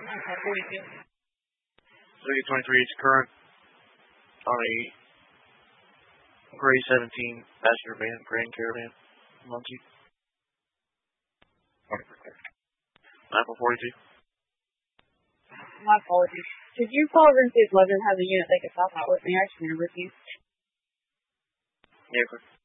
42. So 23 is current on a gray 17 passenger van, Grand Caravan, Muncie. 942. My apologies. Could you call over and see if Logan has a unit they could stop out with me? I just need with you. Yeah, okay.